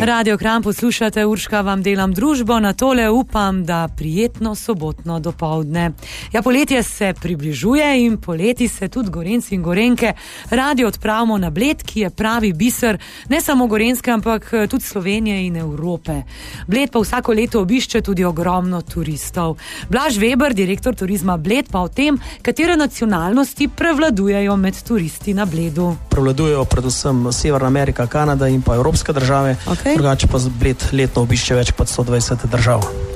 Radio Kranj poslušate, Urška vam delam družbo, na tole upam, da prijetno sobotno dopoldne. Ja, poletje se približuje in poleti se tudi Gorenci in Gorenke radi odpravimo na Bled, ki je pravi biser ne samo Gorenske, ampak tudi Slovenije in Evrope. Bled pa vsako leto obišče tudi ogromno turistov. Blaž Veber, direktor turizma Bled, pa o tem, katere nacionalnosti prevladujejo med turisti na Bledu. Prevladujejo predvsem Severna Amerika, Kanada in pa evropske države, drugače pa Bled letno obišče več kot 120 držav.